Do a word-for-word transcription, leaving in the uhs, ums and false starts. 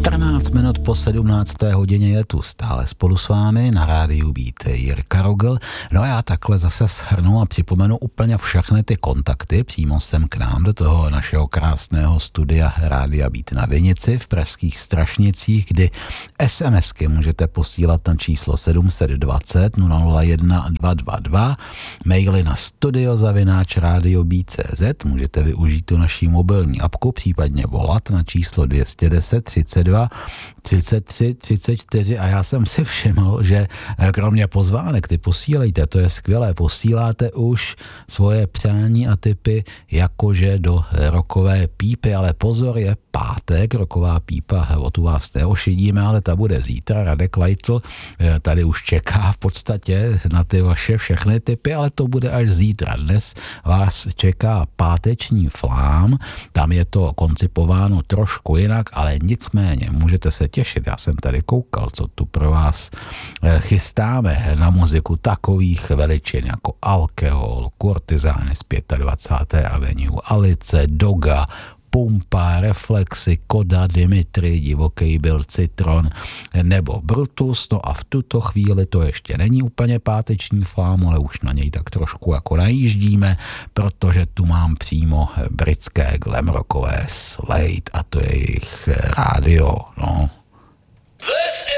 čtrnáct minut po sedmnácté hodině je tu stále spolu s vámi na rádiu Beat Jirka Rogl. No a já takhle zase shrnu a připomenu úplně všechny ty kontakty přímo sem k nám do toho našeho krásného studia Rádia Beat na Vinici v pražských Strašnicích, kdy SMSky můžete posílat na číslo sedm set dvacet nula nula jedna dva dva dva, maily na studio zavináč radio beat tečka cé zet, můžete využít tu naší mobilní apku, případně volat na číslo dvě stě deset třicet dva třicet tři třicet čtyři a já jsem si všiml, že kromě pozvánek, ty posílejte, to je skvělé, posíláte už svoje přání a tipy jakože do rokové pípy, ale pozor, je pátek, roková pípa, o tu vás neošidíme, ale ta bude zítra. Radek Leitl tady už čeká v podstatě na ty vaše všechny tipy, ale to bude až zítra. Dnes vás čeká páteční flám, tam je to koncipováno trošku jinak, ale nicméně můžete se těšit. Já jsem tady koukal, co tu pro vás chystáme na muziku takových veličin jako Alkohol, Kurtizány z dvacáté páté Avenue, Alice, Doga, Pumpa, Reflexy, Koda, Dimitri, Divoký byl Citron nebo Brutus. No a v tuto chvíli to ještě není úplně páteční flám, ale už na něj tak trošku jako najíždíme, protože tu mám přímo britské glamrockové Slade a to je jejich rádio, no. This